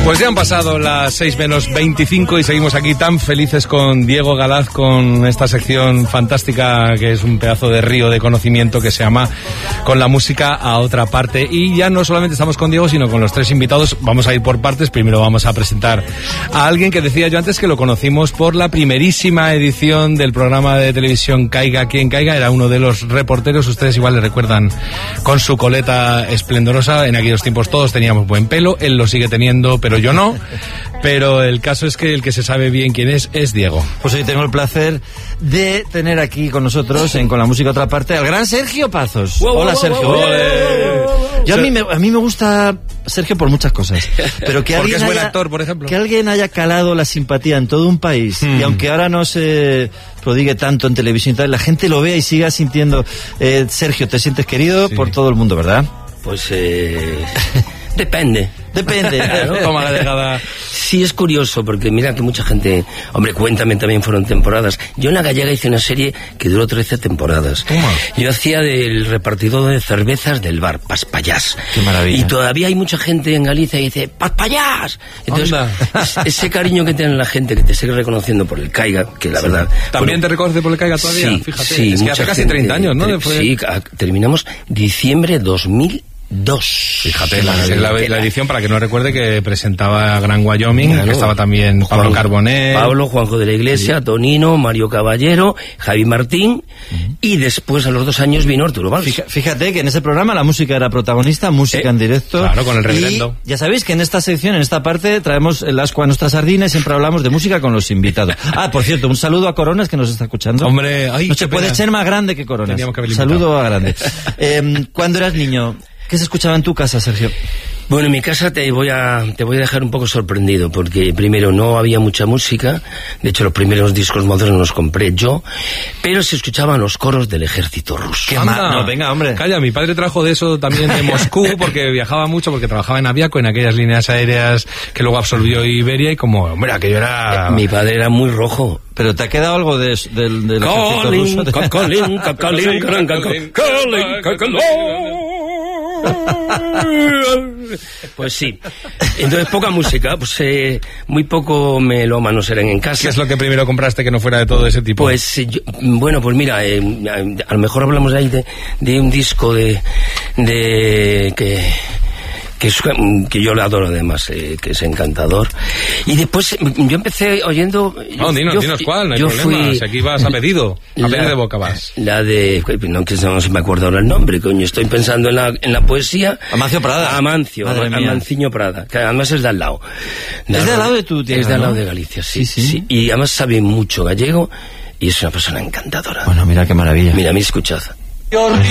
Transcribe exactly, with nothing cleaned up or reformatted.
Pues ya han pasado las seis menos veinticinco y seguimos aquí tan felices con Diego Galaz, con esta sección fantástica que es un pedazo de río de conocimiento que se llama Con la música a otra parte. Y ya no solamente estamos con Diego, sino con los tres invitados. Vamos a ir por partes. Primero vamos a presentar a alguien que decía yo antes que lo conocimos por la primerísima edición del programa de televisión Caiga quien caiga. Era uno de los reporteros, ustedes igual le recuerdan con su coleta esplendorosa. En aquellos tiempos todos teníamos buen pelo, él lo sigue teniendo, pero yo no, pero el caso es que el que se sabe bien quién es, es Diego. Pues hoy tengo el placer de tener aquí con nosotros, en Con la música otra parte, al gran Sergio Pazos. Wow, Hola, wow, Sergio. Wow, wow, wow. Yo a mí, me, a mí me gusta Sergio por muchas cosas, pero que Porque alguien es buen haya, actor, por ejemplo. Que alguien haya calado la simpatía en todo un país, hmm. y aunque ahora no se prodigue tanto en televisión y tal, la gente lo vea y siga sintiendo. Eh, Sergio, te sientes querido sí. por todo el mundo, ¿verdad? Pues eh... depende. Depende, claro. Toma la dejada. Sí, es curioso, porque mira que mucha gente... Hombre, Cuéntame también fueron temporadas. Yo en La Gallega hice una serie que duró trece temporadas. Toma. Yo hacía del repartidor de cervezas del bar, Paspallás. Qué maravilla. Y todavía hay mucha gente en Galicia que dice, ¡Paspallás! Entonces, es, ese cariño que tiene la gente, que te sigue reconociendo por el Caiga, que la sí. verdad... ¿También bueno, te reconoce por el Caiga todavía? Sí, fíjate. Sí, es que hace casi treinta años, ¿no? Tre- Fue... Sí, terminamos diciembre dos mil dos. Fíjate, la, la, la edición, para que no recuerde, que presentaba Gran Wyoming, claro, que estaba también Pablo Juan, Carbonell. Pablo, Juanjo de la Iglesia, sí. Tonino, Mario Caballero, Javi Martín, uh-huh. y después a los dos años vino Arturo Valls. Fíjate, fíjate que en ese programa la música era protagonista, música eh, en directo. Claro, con el reverendo. Y ya sabéis que en esta sección, en esta parte, traemos el ascua a nuestra sardina y siempre hablamos de música con los invitados. Ah, por cierto, un saludo a Coronas que nos está escuchando. Hombre, ay, no se puede ser más grande que Coronas. Que saludo a grande. eh, cuando eras niño, ¿qué se escuchaba en tu casa, Sergio? Bueno, en mi casa te voy a te voy a dejar un poco sorprendido, porque primero no había mucha música, de hecho los primeros discos modernos los compré yo, pero se escuchaban los coros del ejército ruso. ¿Qué más? No, venga, hombre. Calla, mi padre trajo de eso también de Moscú, porque viajaba mucho, porque trabajaba en Aviaco, en aquellas líneas aéreas que luego absorbió Iberia, y como, hombre, aquello era... Eh, mi padre era muy rojo. ¿Pero te ha quedado algo de, del, del ejército ruso? Cacolín, cacolín, cacolín, cacolín, cacolín. Pues sí. Entonces poca música, pues eh, muy poco melómanos eran en casa. ¿Qué es lo que primero compraste que no fuera de todo ese tipo? Pues eh, yo, bueno, pues mira, eh, a, a lo mejor hablamos ahí de, de un disco de de que que, es, que yo le adoro además, eh, que es encantador. Y después yo empecé oyendo... No, dinos, yo, dinos cuál, no hay yo problema, fui, si aquí vas a pedido, a la, pedir de boca vas. La de... No, que no se me acuerda ahora el nombre, coño, estoy pensando en la, en la poesía. Amancio Prada. Amancio, Am, Amanciño Prada, que además es de al lado. De es de al lado de tu tierra, Es de al lado ¿no? de Galicia, sí, sí, sí, sí. sí. Y además sabe mucho gallego y es una persona encantadora. Bueno, mira qué maravilla. Mira, a mí escuchad.